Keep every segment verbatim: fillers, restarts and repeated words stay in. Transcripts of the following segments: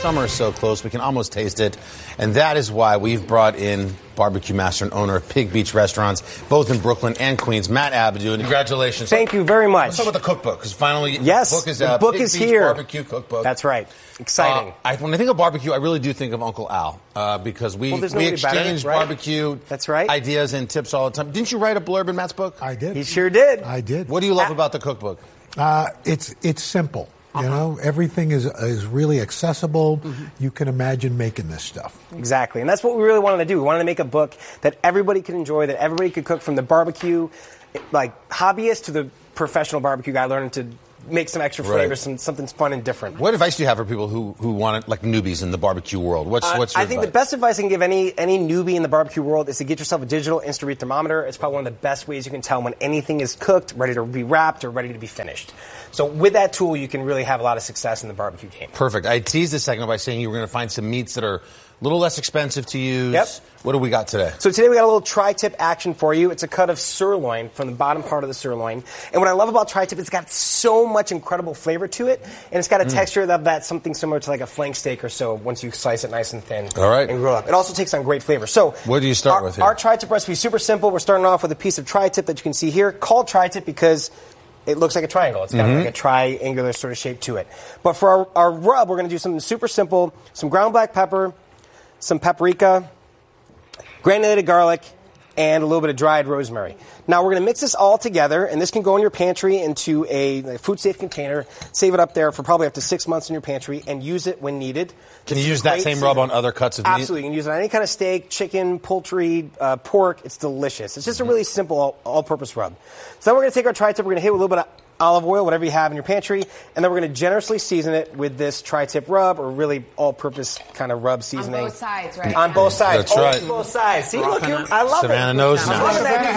Summer is so close, we can almost taste it. And that is why we've brought in barbecue master and owner of Pig Beach Restaurants, both in Brooklyn and Queens, Matt Abadou. And congratulations. Thank you very much. Let's talk about the cookbook, because finally yes, the book is the out. book Pig is Beach here. Barbecue Cookbook. That's right. Exciting. Uh, I, when I think of barbecue, I really do think of Uncle Al, uh, because we, well, we exchange right? barbecue That's right. ideas and tips all the time. Didn't you write a blurb in Matt's book? I did. He sure did. I did. What do you love about the cookbook? Uh, it's it's simple. You uh-huh. know, everything is is really accessible. Mm-hmm. You can imagine making this stuff. Exactly. And that's what we really wanted to do. We wanted to make a book that everybody could enjoy, that everybody could cook, from the barbecue, like, hobbyist to the professional barbecue guy learning to make some extra flavors, right. some something fun and different. What advice do you have for people who, who want it, like newbies in the barbecue world? What's, uh, what's your I think advice? the best advice I can give any any newbie in the barbecue world is to get yourself a digital instant read thermometer. It's probably one of the best ways you can tell when anything is cooked, ready to be wrapped, or ready to be finished. So with that tool, you can really have a lot of success in the barbecue game. Perfect. I teased this segment by saying you were going to find some meats that are a little less expensive to use. Yep. What do we got today? So today we got a little tri-tip action for you. It's a cut of sirloin from the bottom part of the sirloin. And what I love about tri-tip, it's got so much incredible flavor to it. And it's got a mm. texture of that something similar to like a flank steak or so once you slice it nice and thin. All right. And grill up. It also takes on great flavor. So what do you start our, with here? Our tri-tip recipe is super simple. We're starting off with a piece of tri-tip that you can see here, called tri-tip because it looks like a triangle. It's got mm-hmm. like a triangular sort of shape to it. But for our, our rub, we're going to do something super simple. Some ground black pepper, some paprika, granulated garlic, and a little bit of dried rosemary. Now, we're going to mix this all together, and this can go in your pantry into a, a food-safe container. Save it up there for probably up to six months in your pantry, and use it when needed. Can you use that same rub on other cuts of meat? Absolutely. You can use it on any kind of steak, chicken, poultry, uh, pork. It's delicious. It's just a really simple all- all-purpose rub. So then we're going to take our tri-tip. We're going to hit with a little bit of olive oil, whatever you have in your pantry, and then we're going to generously season it with this tri-tip rub, or really all-purpose kind of rub seasoning. On both sides, right? On both sides. That's right. On both sides. See, look, you're, I love Savannah it. knows now.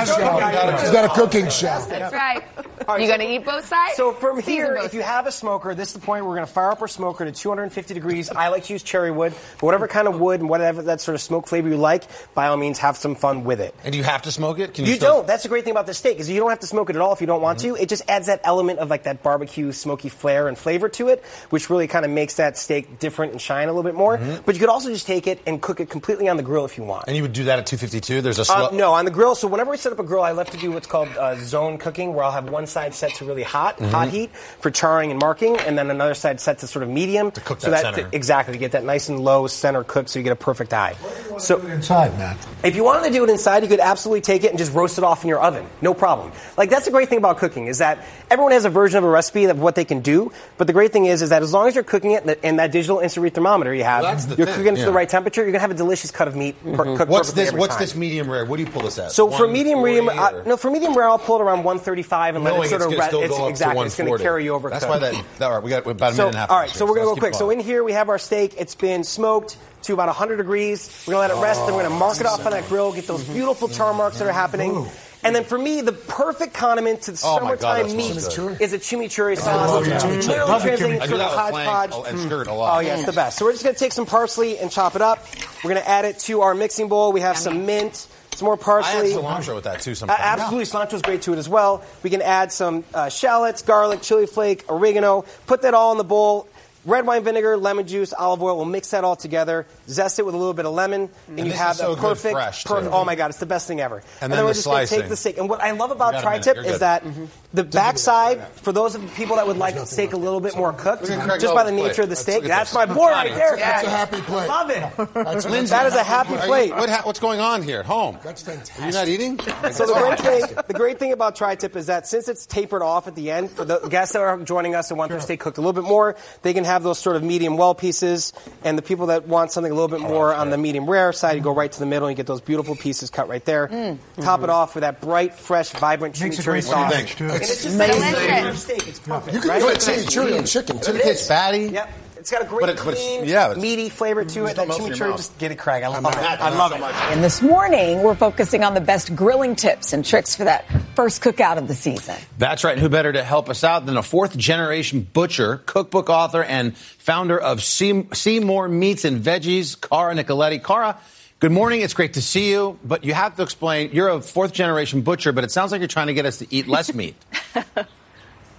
She's got a cooking show. That's right. You going to eat both sides? So from Season here, both if you sides. have a smoker, this is the point where we're going to fire up our smoker to two hundred fifty degrees. I like to use cherry wood, but whatever kind of wood and whatever that sort of smoke flavor you like, by all means, have some fun with it. And do you have to smoke it? Can you You still... don't. That's the great thing about this steak, is you don't have to smoke it at all if you don't want mm-hmm. to. It just adds that element of like that barbecue smoky flair and flavor to it, which really kind of makes that steak different and shine a little bit more. Mm-hmm. But you could also just take it and cook it completely on the grill if you want. And you would do that at two fifty-two? There's a slow... Uh, no, on the grill. So whenever we set up a grill, I love to do what's called uh, zone cooking, where I'll have one side set to really hot, mm-hmm. hot heat for charring and marking, and then another side set to sort of medium. To cook so that that center. To, exactly, to get that nice and low center cook so you get a perfect eye. What do you want so to do inside, Matt? If you wanted to do it inside, you could absolutely take it and just roast it off in your oven. No problem. Like, that's the great thing about cooking, is that everyone has a version of a recipe of what they can do, but the great thing is is that as long as you're cooking it in that digital instant read thermometer you have, well, that's the you're thing. cooking it yeah. to the right temperature, you're going to have a delicious cut of meat mm-hmm. per, cooked What's perfectly this every What's time. this medium rare? What do you pull this at? So for medium medium, uh, or? no, for medium rare, I'll pull it around one thirty-five and let Knowing it sort it's of gonna re- still it's, go up exactly. to It's going to one forty. carry over. That's cook. why that, that. All right, we got about a So, minute and a half. all right, so we're going to go quick. Going. So in here we have our steak. It's been smoked to about one hundred degrees. We're going to let it rest. Then we're going to mark it off on that grill. Get those beautiful char marks that are happening. And then for me, the perfect condiment to the Oh my God, summertime that meat smells is a chimichurri sauce. love chimichurri. Literally Love the translating I sort do of that with hodgepodge. flank and skirt a lot. Oh, yeah, it's the best. So we're just going to take some parsley and chop it up. We're going to add it to our mixing bowl. We have some mint, some more I parsley. add cilantro with that too Uh, sometimes. absolutely, cilantro's great to it as well. We can add some uh, shallots, garlic, chili flake, oregano. Put that all in the bowl. Red wine vinegar, lemon juice, olive oil. We'll mix that all together. Zest it with a little bit of lemon, and, And you this have is so a good perfect, fresh, too. perfect. Oh my God, it's the best thing ever. And, then we're the just going to slicing. take the steak. And what I love You about got a minute. tri-tip You're is good. that the backside, for those of the people that would like the steak a little bit more cooked, Look at Craig just by the Lowe's nature of the plate. steak, Let's look at that's this. my boy right there. That's a happy plate. Love it. That's a Lindsay, That is a happy are you- plate. What ha- what's going on here at home? That's fantastic. Are you not eating? So the great thing, the great thing about tri-tip is that since it's tapered off at the end, for the guests that are joining us and want their steak cooked a little bit more, they can have those sort of medium well pieces. And the people that want something a little bit more on the medium rare side, you go right to the middle and you get those beautiful pieces cut right there. Mm. Top it off with that bright, fresh, vibrant Makes a chimichurri great sauce. sandwich, too. And it's just Amazing. like a regular steak. It's perfect. You can right? do it chimichurri and chicken, too. It tastes fatty. Yep. It's got a great, But it- but it's- clean, yeah, it's- meaty flavor to it. That melts in your chimichurri, mouth. just get it, Craig. I love I'm it. happy I now love so it. much. And this morning, we're focusing on the best grilling tips and tricks for that first cookout of the season. That's right. And who better to help us out than a fourth-generation butcher, cookbook author, and founder of Seam- Seymour Meats and Veggies, Cara Nicoletti. Cara, good morning. It's great to see you. But you have to explain, you're a fourth-generation butcher, but it sounds like you're trying to get us to eat less meat.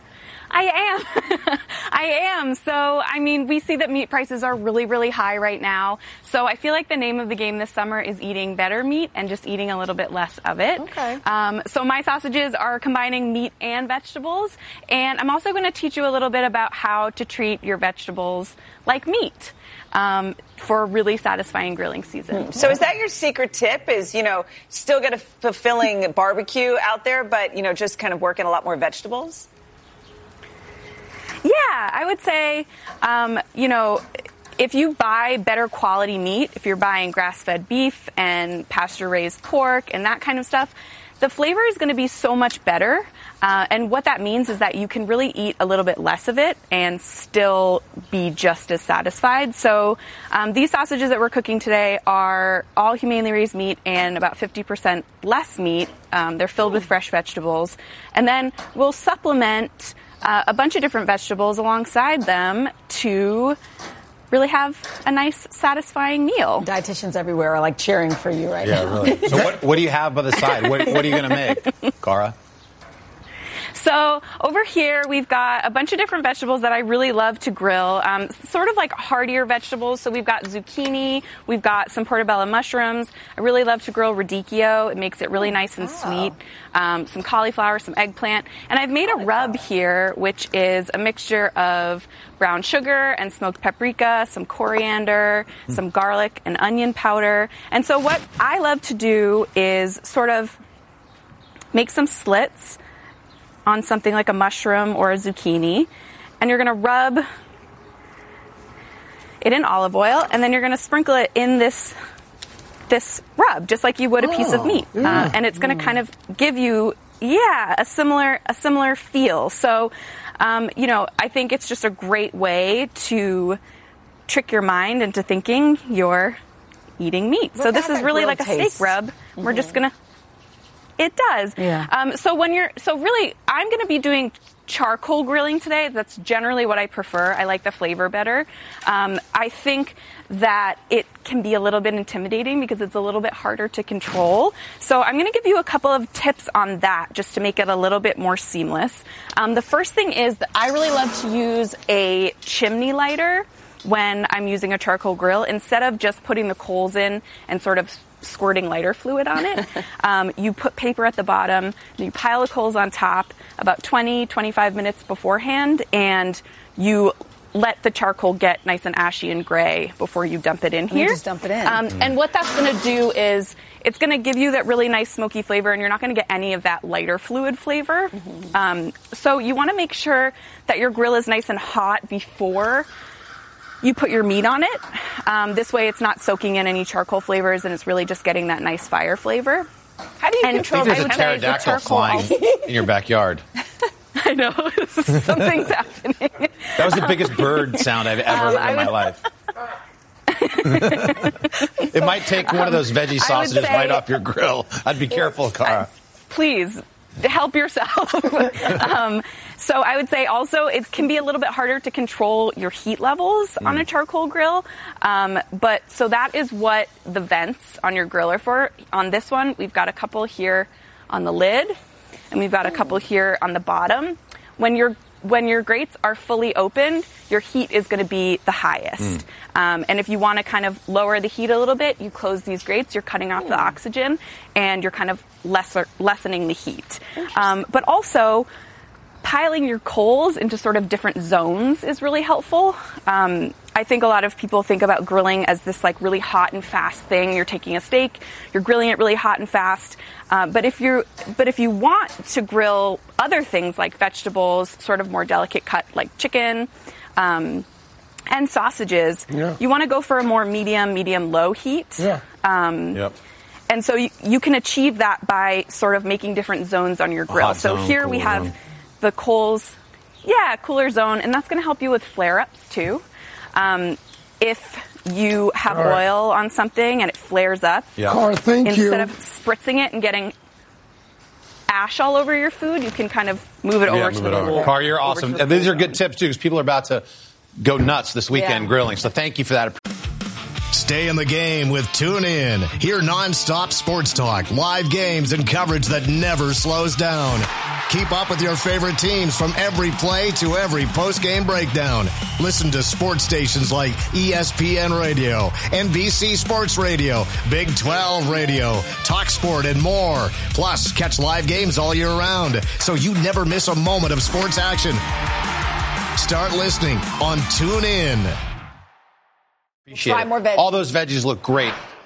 I am. I am. So, I mean, we see that meat prices are really, really high right now. So I feel like the name of the game this summer is eating better meat and just eating a little bit less of it. Okay. Um, so my sausages are combining meat and vegetables. And I'm also going to teach you a little bit about how to treat your vegetables like meat. Um, for a really satisfying grilling season. So is that your secret tip, is, you know, still get a fulfilling barbecue out there, but, you know, just kind of work in a lot more vegetables? Yeah, I would say, um, you know, if you buy better quality meat, if you're buying grass-fed beef and pasture-raised pork and that kind of stuff, the flavor is going to be so much better. Uh, and what that means is that you can really eat a little bit less of it and still be just as satisfied. So um, these sausages that we're cooking today are all humanely raised meat and about fifty percent less meat. Um, they're filled with fresh vegetables. And then we'll supplement uh, a bunch of different vegetables alongside them to really have a nice, satisfying meal. Dietitians everywhere are like cheering for you right Yeah, now. really. So what, what do you have by the side? What, what are you going to make, Cara? So over here, we've got a bunch of different vegetables that I really love to grill, um, sort of like heartier vegetables. So we've got zucchini, we've got some portobello mushrooms. I really love to grill radicchio. It makes it really nice and sweet. Um, some cauliflower, some eggplant. And I've made a rub here, which is a mixture of brown sugar and smoked paprika, some coriander, some garlic and onion powder. And so what I love to do is sort of make some slits on something like a mushroom or a zucchini, and you're going to rub it in olive oil, and then you're going to sprinkle it in this this rub, just like you would a piece of meat, uh, and it's going to kind of give you, yeah, a similar a similar feel. So, um, you know, I think it's just a great way to trick your mind into thinking you're eating meat. Look so this at is that really grilled like a taste. steak rub. Mm-hmm. We're just going to It does. Yeah. Um, so when you're, so really, I'm going to be doing charcoal grilling today. That's generally what I prefer. I like the flavor better. Um, I think that it can be a little bit intimidating because it's a little bit harder to control. So I'm going to give you a couple of tips on that just to make it a little bit more seamless. Um, the first thing is that I really love to use a chimney lighter when I'm using a charcoal grill instead of just putting the coals in and sort of squirting lighter fluid on it. Um, you put paper at the bottom, and you pile the coals on top about twenty, twenty-five minutes beforehand, and you let the charcoal get nice and ashy and gray before you dump it in And here. you just dump it in. Um, mm. And what that's going to do is it's going to give you that really nice smoky flavor, and you're not going to get any of that lighter fluid flavor. Mm-hmm. Um, so you want to make sure that your grill is nice and hot before you put your meat on it. Um, this way it's not soaking in any charcoal flavors, and it's really just getting that nice fire flavor. How do you And control I think there's a I would say the pterodactyl charcoal flying also- in your backyard. I know. Something's happening. That was the biggest bird sound I've ever Um, heard I in my would- life. It might take one of those veggie I would sausages say- right off your grill. I'd be careful, Cara. Please help yourself. um, so I would say also it can be a little bit harder to control your heat levels mm. on a charcoal grill. Um, but so that is what the vents on your grill are for. On this one, we've got a couple here on the lid, and we've got a couple here on the bottom. When your when your grates are fully opened, your heat is going to be the highest. Mm. Um, and if you want to kind of lower the heat a little bit, you close these grates, you're cutting off mm. the oxygen, and you're kind of lesser, lessening the heat. Um, but also, piling your coals into sort of different zones is really helpful. Um, I think a lot of people think about grilling as this like really hot and fast thing. You're taking a steak, you're grilling it really hot and fast. Uh, but if you but if you want to grill other things like vegetables, sort of more delicate cut like chicken, um, and sausages, yeah. you want to go for a more medium, medium low heat. Yeah. Um, Yep. And so you, you can achieve that by sort of making different zones on your grill. Hot So zone, here cool we have zone. the coals, yeah, cooler zone, and that's going to help you with flare-ups too. Um, if you have right. oil on something and it flares up, Yeah. Cara, thank instead you. of spritzing it and getting ash all over your food, you can kind of move it Yeah, over move to it the over. cool- Cara, you're over awesome. to the And these cool are good zone. tips, too, because people are about to go nuts this weekend Yeah. grilling. So thank you for that. Stay in the game with TuneIn. Hear nonstop sports talk, live games, and coverage that never slows down. Keep up with your favorite teams from every play to every post-game breakdown. Listen to sports stations like E S P N Radio, N B C Sports Radio, Big twelve Radio, TalkSport, and more. Plus, catch live games all year round, so you never miss a moment of sports action. Start listening on TuneIn. Appreciate Try it. more veggies. All those veggies look great.